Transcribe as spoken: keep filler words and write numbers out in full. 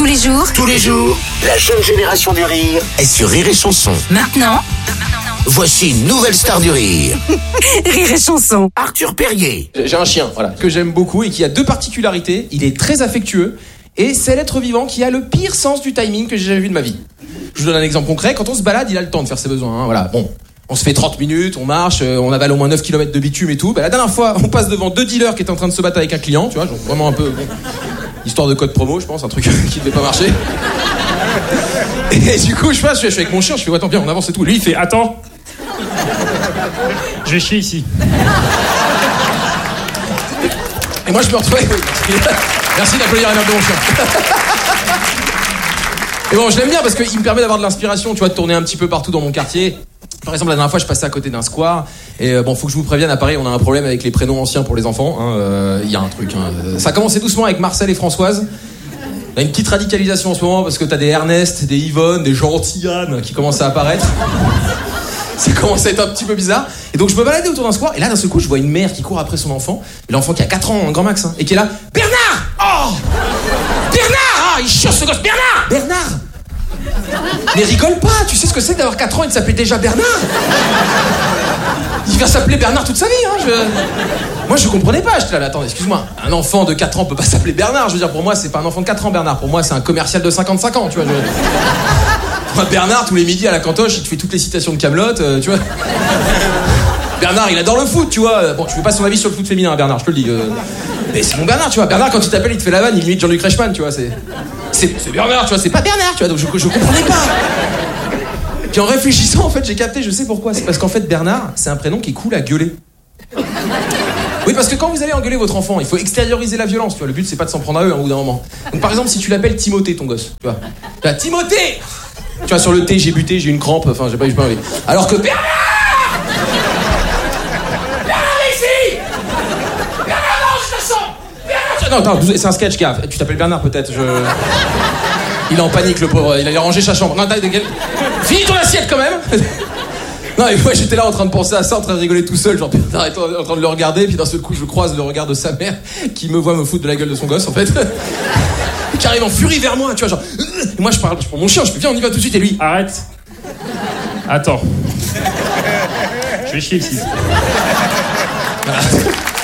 Tous les jours, Tous les jours, la jeune génération du rire est sur Rire et Chanson. maintenant, Voici une nouvelle star du rire, Rire et Chanson. Arthur Perrier. J'ai un chien, voilà, que j'aime beaucoup et qui a deux particularités. Il est très affectueux et c'est l'être vivant qui a le pire sens du timing que j'ai jamais vu de ma vie. Je vous donne un exemple concret. Quand on se balade, il a le temps de faire ses besoins. Hein, voilà, bon. On se fait trente minutes, on marche, euh, on avale au moins neuf kilomètres de bitume et tout. Bah, la dernière fois, on passe devant deux dealers qui étaient en train de se battre avec un client, tu vois, genre vraiment un peu... Bon, histoire de code promo, je pense, un truc qui devait pas marcher. Et du coup, je passe, je suis avec mon chien, je fais, ouais, attends, bien, on avance et tout. Lui, il fait, attends. Je vais chier ici. Et moi, je me retrouvais... Merci d'applaudir la merde de mon chien. Et bon, je l'aime bien parce qu'il me permet d'avoir de l'inspiration, tu vois, de tourner un petit peu partout dans mon quartier. Par exemple, la dernière fois, je passais à côté d'un square et euh, bon, faut que je vous prévienne, à Paris, on a un problème avec les prénoms anciens pour les enfants. Il hein, euh, y a un truc. Hein. Ça a commencé doucement avec Marcel et Françoise. Il y a une petite radicalisation en ce moment parce que t'as des Ernest, des Yvonne, des Jean-Antillanne qui commencent à apparaître. Ça commence à être un petit peu bizarre. Et donc je me baladais autour d'un square et là d'un seul coup je vois une mère qui court après son enfant. Et l'enfant qui a quatre ans, un grand max, hein, et qui est là. Bernard! Oh! Bernard! Ah, il chiant ce gosse! Bernard! Bernard! Mais rigole pas, tu sais ce que c'est d'avoir quatre ans et de s'appeler déjà Bernard? Il va s'appeler Bernard toute sa vie, hein, je... Moi je comprenais pas, j'étais là, mais attends, excuse-moi, un enfant de quatre ans peut pas s'appeler Bernard, je veux dire, pour moi c'est pas un enfant de quatre ans Bernard, pour moi c'est un commercial de cinquante-cinq ans, tu vois. Je... Moi, Bernard, tous les midis à la cantoche, il te fait toutes les citations de Kaamelott, euh, tu vois. Bernard, il adore le foot, tu vois. Bon, tu veux pas son avis sur le foot féminin, hein, Bernard, je te le dis. Euh... Mais c'est mon Bernard, tu vois. Bernard, quand il t'appelle, il te fait la vanne, il imite Jean-Luc Reichmann, tu vois. C'est, c'est, c'est Bernard, tu vois. C'est pas Bernard, tu vois. Donc je, je comprenais pas. Puis en réfléchissant, en fait, j'ai capté, je sais pourquoi. C'est parce qu'en fait, Bernard, c'est un prénom qui est cool à gueuler. Oui, parce que quand vous allez engueuler votre enfant, il faut extérioriser la violence, tu vois. Le but, c'est pas de s'en prendre à eux, hein, au bout d'un moment. Donc par exemple, si tu l'appelles Timothée, ton gosse, tu vois. Là, Timothée! Tu vois, sur le T, j'ai buté, j'ai une crampe, enfin, j'ai pas eu pas envie. Alors que Bernard! Bernard, ici! Bernard, non, je te sens! Bernard! Non, attends, c'est un sketch, gars. Tu t'appelles Bernard, peut-être, je... Il est en panique, le pauvre, il a rangé sa chambre. Non, t'as... Finis ton assiette, quand même! Non, et moi, j'étais là en train de penser à ça, en train de rigoler tout seul, genre, putain, en train de le regarder, puis d'un seul coup, je croise le regard de sa mère, qui me voit me foutre de la gueule de son gosse, en fait. Qui arrive en furie vers moi, tu vois, genre... Et moi, je parle, je prends mon chien, je fais, viens, on y va tout de suite, et lui... Arrête. Attends. Je vais chier ici. Voilà.